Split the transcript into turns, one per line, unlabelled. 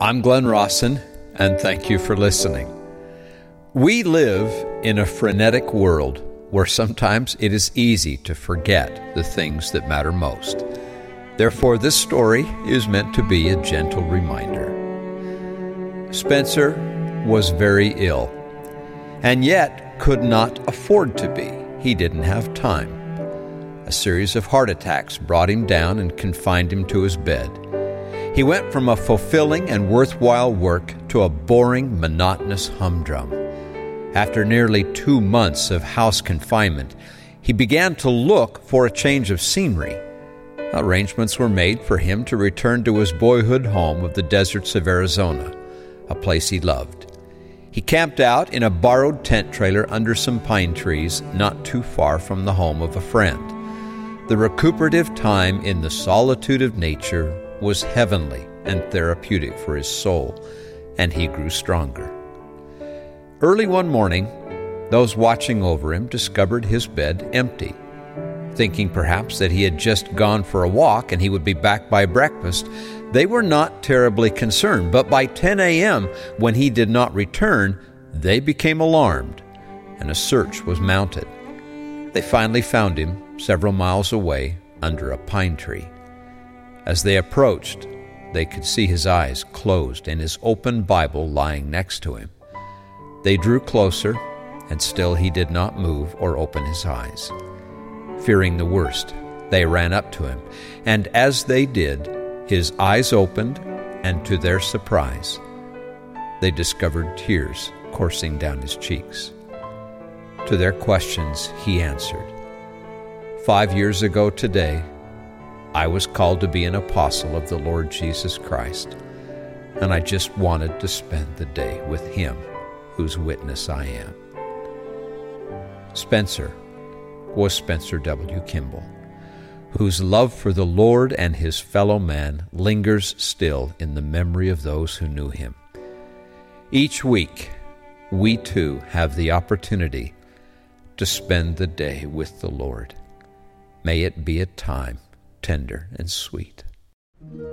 I'm Glenn Rawson, and thank you for listening. We live in a frenetic world where sometimes it is easy to forget the things that matter most. Therefore, this story is meant to be a gentle reminder. Spencer was very ill, and yet could not afford to be. He didn't have time. A series of heart attacks brought him down and confined him to his bed. He went from a fulfilling and worthwhile work to a boring, monotonous humdrum. After nearly 2 months of house confinement, he began to look for a change of scenery. Arrangements were made for him to return to his boyhood home of the deserts of Arizona, a place he loved. He camped out in a borrowed tent trailer under some pine trees not too far from the home of a friend. The recuperative time in the solitude of nature was heavenly and therapeutic for his soul, and he grew stronger. Early one morning, those watching over him discovered his bed empty. Thinking perhaps that he had just gone for a walk and he would be back by breakfast, they were not terribly concerned. But by 10 a.m., when he did not return, they became alarmed, and a search was mounted. They finally found him several miles away under a pine tree. As they approached, they could see his eyes closed and his open Bible lying next to him. They drew closer, and still he did not move or open his eyes. Fearing the worst, they ran up to him, and as they did, his eyes opened, and to their surprise, they discovered tears coursing down his cheeks. To their questions, he answered, 5 years ago today, I was called to be an apostle of the Lord Jesus Christ, and I just wanted to spend the day with Him, whose witness I am. Spencer was Spencer W. Kimball, whose love for the Lord and his fellow man lingers still in the memory of those who knew him. Each week, we too have the opportunity to spend the day with the Lord. May it be a time tender and sweet.